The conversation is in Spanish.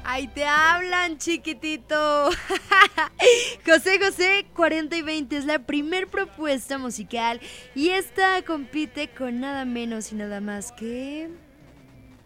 Ahí te hablan, chiquitito. José José 40 y 20 es la primer propuesta musical y esta compite con nada menos y nada más que